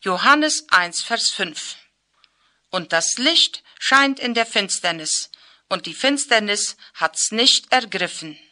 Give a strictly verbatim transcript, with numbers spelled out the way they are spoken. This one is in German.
Johannes eins, Vers fünf. Und das Licht scheint in der Finsternis, und die Finsternis hat's nicht ergriffen.